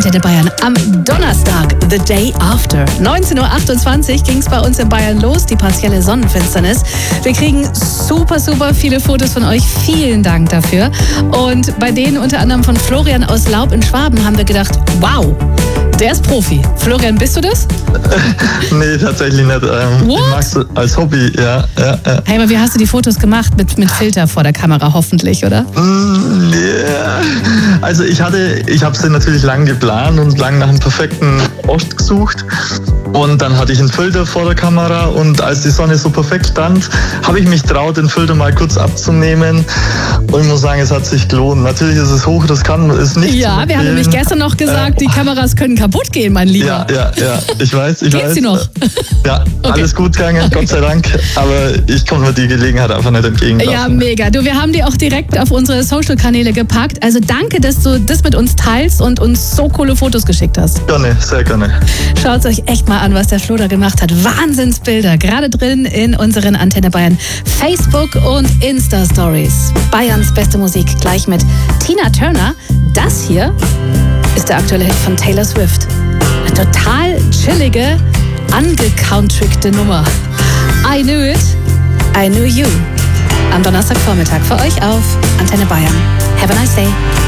Antenne Bayern am Donnerstag, the day after. 19.28 Uhr ging es bei uns in Bayern los, die partielle Sonnenfinsternis. Wir kriegen super viele Fotos von euch. Vielen Dank dafür. Und bei denen unter anderem von Florian aus Laub in Schwaben haben wir gedacht, wow, der ist Profi. Florian, bist du das? Nee, tatsächlich nicht. Ich mag's als Hobby, ja. Hey, aber wie hast du die Fotos gemacht? Mit Filter vor der Kamera hoffentlich, oder? Yeah. Also ich habe sie natürlich lang geplant und lang nach einem perfekten Ort gesucht. Und dann hatte ich einen Filter vor der Kamera und als die Sonne so perfekt stand, habe ich mich traut, den Filter mal kurz abzunehmen. Und ich muss sagen, es hat sich gelohnt. Natürlich ist es hochriskant, ist nicht. Ja, wir haben nämlich gestern noch gesagt, die Kameras können kaputt gehen, mein Lieber. Ja, ich weiß. Geht's sie noch? Ja, okay. Alles gut gegangen, Gott sei Dank. Aber ich konnte mir die Gelegenheit einfach nicht entgegenlassen. Ja, mega. Du, wir haben die auch direkt auf unsere Social-Kanäle gepackt. Also danke, dass du das mit uns teilst und uns so coole Fotos geschickt hast. Gerne, sehr gerne. Schaut euch echt mal an, was der Flo da gemacht hat. Wahnsinnsbilder, gerade drin in unseren Antenne Bayern Facebook und Insta-Stories. Bayerns beste Musik gleich mit Tina Turner. Das hier ist der aktuelle Hit von Taylor Swift. Eine total chillige, angecountryte Nummer. I Knew It, I Knew You. Am Donnerstagvormittag für euch auf Antenne Bayern. Have a nice day.